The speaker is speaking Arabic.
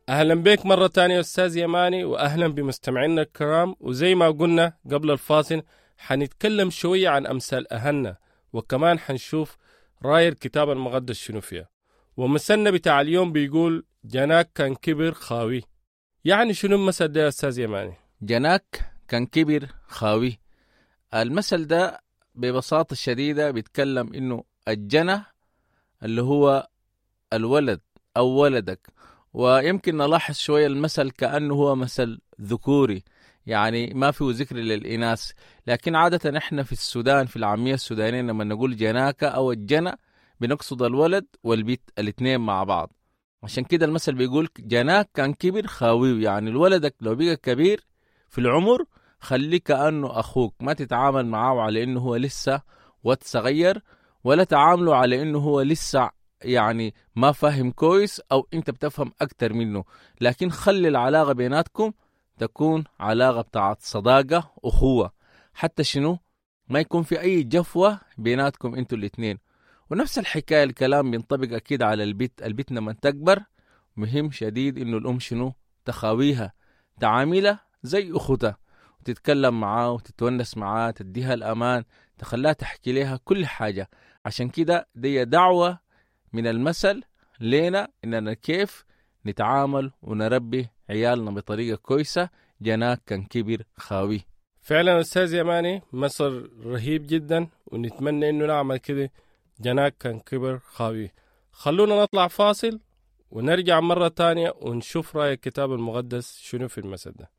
أهلا بك مرة تانية أستاذ يماني، وأهلا بمستمعينا الكرام. وزي ما قلنا قبل الفاصل حنتكلم شوية عن أمثال أهلنا، وكمان حنشوف رأي الكتاب المقدس شنو فيها. ومثلنا بتاع اليوم بيقول جناك كان كبر خاوي. يعني شنو المثل ده يا أستاذ يماني؟ جناك كان كبر خاوي. المثل ده ببساطة شديدة بيتكلم إنه الجنة اللي هو الولد أو ولدك، ويمكن نلاحظ شوية المثل كأنه هو مثل ذكوري، يعني ما فيه ذكر للإناث. لكن عادة إحنا في السودان في العامية السودانية لما نقول جناك أو الجنة بنقصد الولد والبيت الاثنين مع بعض. عشان كده المثل بيقول جناك كان كبر خاوي، يعني الولدك لو بقى كبير في العمر خليه كأنه أخوك، ما تتعامل معه على إنه هو لسه وقت صغير، ولا تعامله على إنه هو لسه يعني ما فاهم كويس أو أنت بتفهم أكتر منه. لكن خلي العلاقة بيناتكم تكون علاقة بتاعت صداقة أخوة، حتى شنو ما يكون في أي جفوة بيناتكم أنتوا الاتنين. ونفس الحكاية الكلام بينطبق أكيد على البيت لما تكبر. مهم شديد إنه الأم شنو تخاويها، تعاملها زي أختها، وتتكلم معاه وتتونس معاه، تديها الأمان، تخليها تحكي لها كل حاجة. عشان كده دي دعوة من المثل لينا إننا كيف نتعامل ونربي عيالنا بطريقة كويسة. جناك كان كبر خاوي. فعلا أستاذ يماني مثل رهيب جدا، ونتمنى إنه نعمل كده. جناك كان كبر خاوي. خلونا نطلع فاصل ونرجع مرة تانية ونشوف رأي الكتاب المقدس شنو في المثل ده.